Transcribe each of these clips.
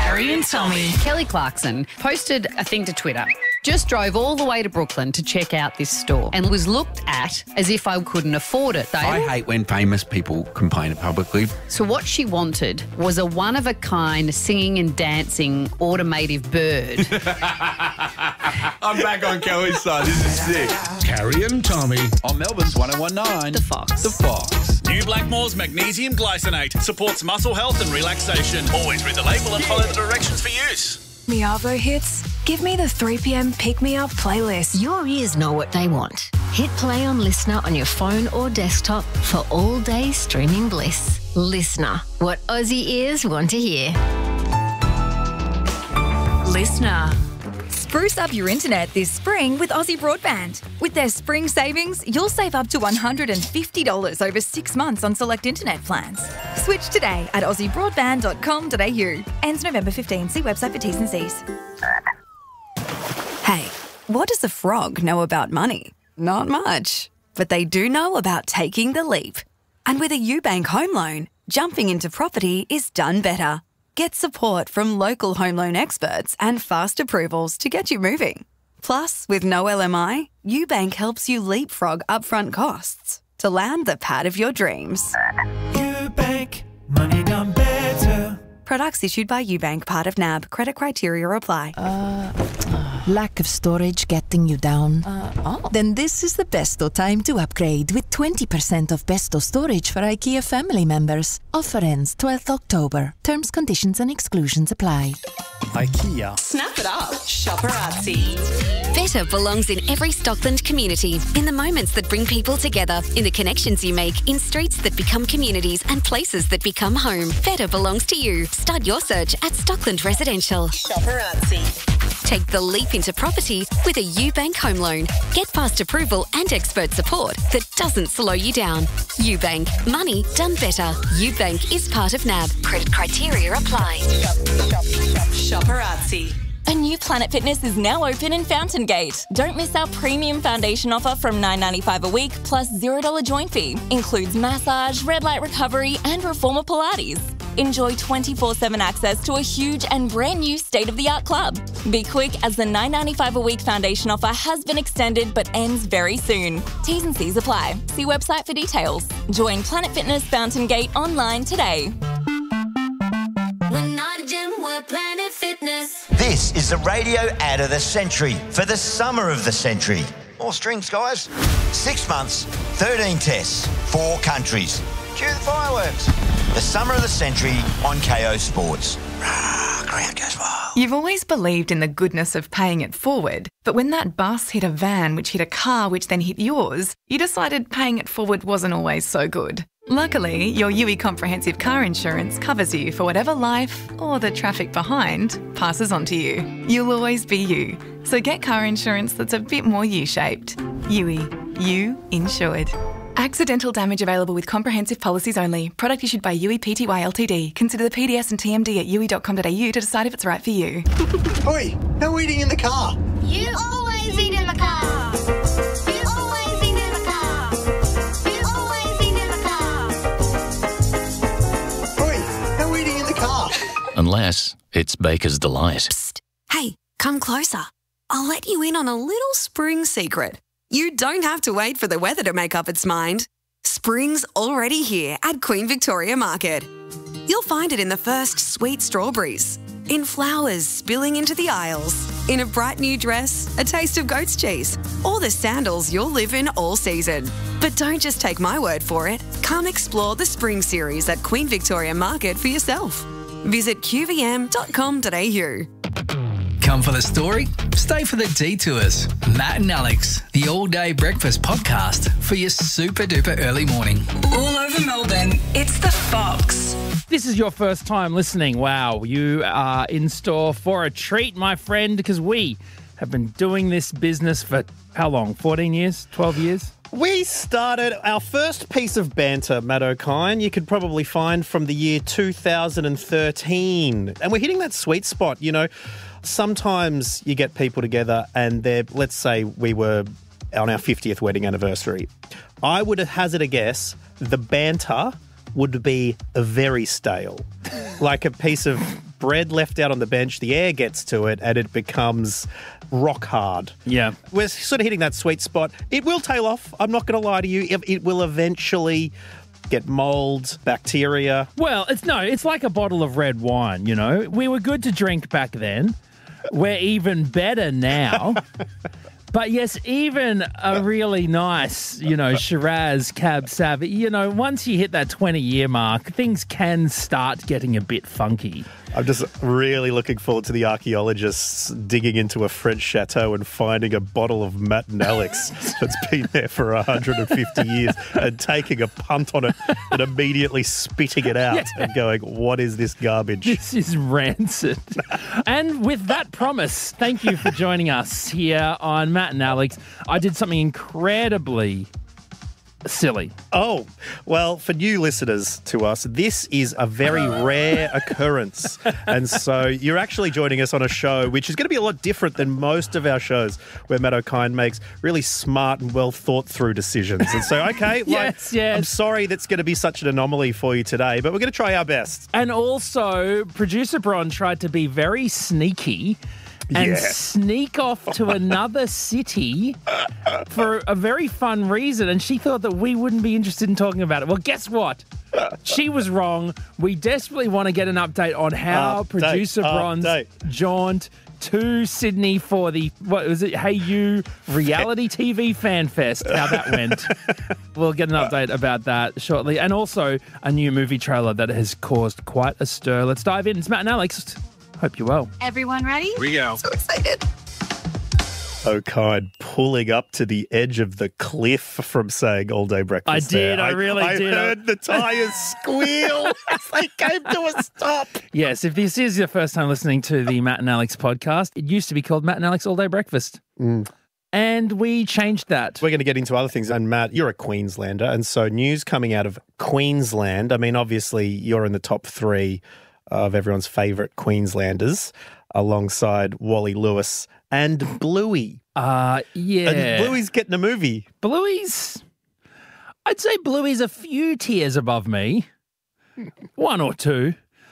Carrie and Tommy. Kelly Clarkson posted a thing to Twitter. Just drove all the way to Brooklyn to check out this store and was looked at as if I couldn't afford it. I hate when famous people complain publicly. So what she wanted was a one-of-a-kind singing and dancing automative bird. I'm back on Kelly's side. This is sick. Carrie and Tommy. On Melbourne's 1019. The Fox. The Fox. New Blackmore's Magnesium Glycinate supports muscle health and relaxation. Always read the label and follow the directions for use. Miavo hits. Give me the 3pm Pick Me Up playlist. Your ears know what they want. Hit play on Listener on your phone or desktop for all-day streaming bliss. Listener, what Aussie ears want to hear. Listener. Spruce up your internet this spring with Aussie Broadband. With their spring savings, you'll save up to $150 over 6 months on select internet plans. Switch today at aussiebroadband.com.au. Ends November 15. See website for T's and C's. Hey, what does a frog know about money? Not much. But they do know about taking the leap. And with a UBank home loan, jumping into property is done better. Get support from local home loan experts and fast approvals to get you moving. Plus, with no LMI, UBank helps you leapfrog upfront costs to land the pad of your dreams. UBank, money done better. Products issued by UBank, part of NAB. Credit criteria apply. Lack of storage getting you down? Then this is the besto time to upgrade with 20% off besto storage for IKEA family members. Offer ends 12th October. Terms, conditions and exclusions apply. IKEA. Snap it up. Shopperazzi. Better belongs in every Stockland community, in the moments that bring people together, in the connections you make, in streets that become communities and places that become home. Better belongs to you. Start your search at Stockland Residential. Shopperazzi. Take the leap into property with a UBank home loan. Get fast approval and expert support that doesn't slow you down. UBank. Money done better. UBank is part of NAB. Credit criteria apply. Shopperazzi. A new Planet Fitness is now open in Fountain Gate. Don't miss our premium foundation offer from $9.95 a week plus $0 join fee. Includes massage, red light recovery and reformer Pilates. Enjoy 24/7 access to a huge and brand new state-of-the-art club. Be quick as the $9.95 a week foundation offer has been extended but ends very soon. T's and C's apply. See website for details. Join Planet Fitness Fountain Gate online today. We're not a gym, we're Planet Fitness. This is the radio ad of the century for the summer of the century. More strings, guys. 6 months, 13 tests, 4 countries. Cue the fireworks. The summer of the century on KO Sports. Crowd goes wild. You've always believed in the goodness of paying it forward, but when that bus hit a van which hit a car which then hit yours, you decided paying it forward wasn't always so good. Luckily, your UE Comprehensive Car Insurance covers you for whatever life, or the traffic behind, passes on to you. You'll always be you. So get car insurance that's a bit more U-shaped. UE. You insured. Accidental damage available with comprehensive policies only. Product issued by UE Pty Ltd. Consider the PDS and TMD at UE.com.au to decide if it's right for you. Oi, no eating in the car. You always eat in the car. You always eat in the car. You always eat in the car. Oi, no eating in the car. Unless it's Baker's Delight. Psst. Hey, come closer. I'll let you in on a little spring secret. You don't have to wait for the weather to make up its mind. Spring's already here at Queen Victoria Market. You'll find it in the first sweet strawberries, in flowers spilling into the aisles, in a bright new dress, a taste of goat's cheese, or the sandals you'll live in all season. But don't just take my word for it. Come explore the spring series at Queen Victoria Market for yourself. Visit qvm.com.au. Come for the story? Stay for the detours. Matt and Alex, the all-day breakfast podcast for your super-duper early morning. All over Melbourne, it's The Fox. This is your first time listening. Wow, you are in store for a treat, my friend, because we have been doing this business for how long? 14 years? 12 years? We started our first piece of banter, Matt O'Kine, you could probably find from the year 2013. And we're hitting that sweet spot, you know. Sometimes you get people together and let's say we were on our 50th wedding anniversary. I would hazard a guess the banter would be very stale. Like a piece of bread left out on the bench, the air gets to it, and it becomes rock hard. Yeah. We're sort of hitting that sweet spot. It will tail off. I'm not going to lie to you. It will eventually get mold, bacteria. Well, it's like a bottle of red wine, you know. We were good to drink back then. We're even better now. But yes, even a really nice, Shiraz Cab Sav, once you hit that 20-year mark, things can start getting a bit funky. I'm just really looking forward to the archaeologists digging into a French chateau and finding a bottle of Matt and Alex that's been there for 150 years and taking a punt on it and immediately spitting it out and going, what is this garbage? This is rancid. And with that promise, thank you for joining us here on Matt and Alex. I did something incredibly silly. Oh, well, for new listeners to us, this is a very rare occurrence. And so you're actually joining us on a show which is going to be a lot different than most of our shows where Matt O'Kine makes really smart and well thought through decisions. And so, okay, yes. I'm sorry that's going to be such an anomaly for you today, but we're going to try our best. And also, producer Bron tried to be very sneaky and sneak off to another city for a very fun reason. And she thought that we wouldn't be interested in talking about it. Well, guess what? She was wrong. We desperately want to get an update on how producer Bron's jaunt to Sydney for the, what was it, Hey You Reality TV Fan Fest, how that went. We'll get an update about that shortly. And also a new movie trailer that has caused quite a stir. Let's dive in. It's Matt and Alex. Hope you're well. Everyone ready? Here we go. So excited. O'Kine pulling up to the edge of the cliff from saying all day breakfast. I did. I really did. I heard the tyres squeal as they came to a stop. Yes, if this is your first time listening to the Matt and Alex podcast, it used to be called Matt and Alex All Day Breakfast. And we changed that. We're going to get into other things. And Matt, you're a Queenslander. And so news coming out of Queensland. I mean, obviously, you're in the top 3 of everyone's favourite Queenslanders, alongside Wally Lewis and Bluey. Yeah. And Bluey's getting a movie. I'd say Bluey's a few tiers above me. 1 or 2.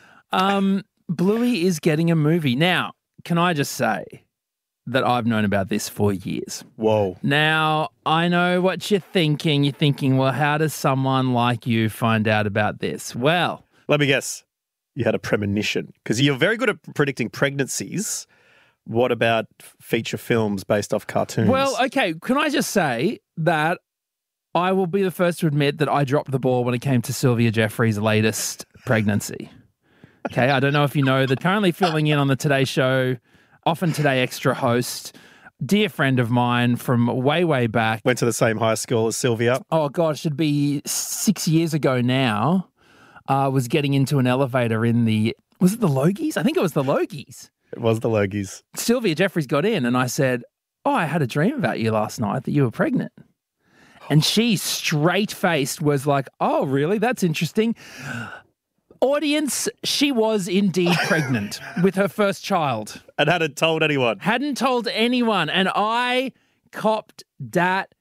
Bluey is getting a movie. Now, can I just say that I've known about this for years. Whoa. Now, I know what you're thinking. You're thinking, well, how does someone like you find out about this? Well, let me guess. You had a premonition because you're very good at predicting pregnancies. What about feature films based off cartoons? Well, okay. Can I just say that I will be the first to admit that I dropped the ball when it came to Sylvia Jeffrey's latest pregnancy. Okay. I don't know if you know that currently filling in on the Today Show, Often Today Extra host, dear friend of mine from way, way back. Went to the same high school as Sylvia. Oh, God, it should be 6 years ago now. Was getting into an elevator in the, was it the Logies? I think it was the Logies. It was the Logies. Sylvia Jeffreys got in and I said, oh, I had a dream about you last night that you were pregnant. And she straight-faced was like, oh, really? That's interesting. Audience, she was indeed pregnant with her first child. And hadn't told anyone. Hadn't told anyone. And I copped that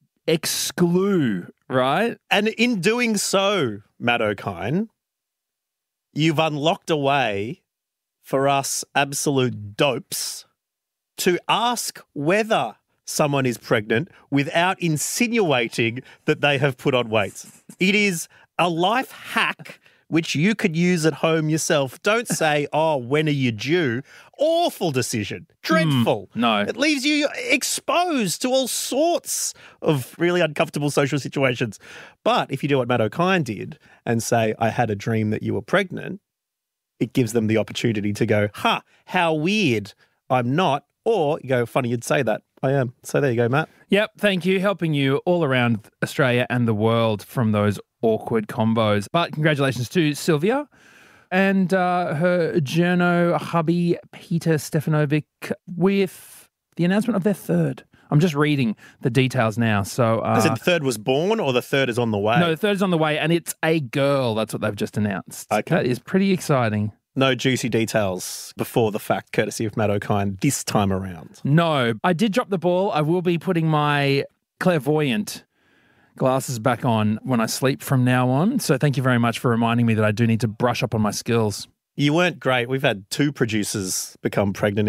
exclu, right? And in doing so, Matt O'Kine, you've unlocked a way for us absolute dopes to ask whether someone is pregnant without insinuating that they have put on weight. It is a life hack which you could use at home yourself. Don't say, oh, when are you due? Awful decision. Dreadful. No. It leaves you exposed to all sorts of really uncomfortable social situations. But if you do what Matt O'Kine did and say, I had a dream that you were pregnant, it gives them the opportunity to go, how weird. I'm not. Or you go, funny you'd say that. I am. So there you go, Matt. Yep, thank you. Helping you all around Australia and the world from those awkward combos. But congratulations to Sylvia and her journo hubby, Peter Stefanovic, with the announcement of their third. I'm just reading the details now. So, is it the third was born or the third is on the way? No, the third is on the way and it's a girl. That's what they've just announced. Okay. That is pretty exciting. No juicy details before the fact, courtesy of Matt O'Kine this time around. No, I did drop the ball. I will be putting my clairvoyant glasses back on when I sleep from now on. So thank you very much for reminding me that I do need to brush up on my skills. You weren't great. We've had 2 producers become pregnant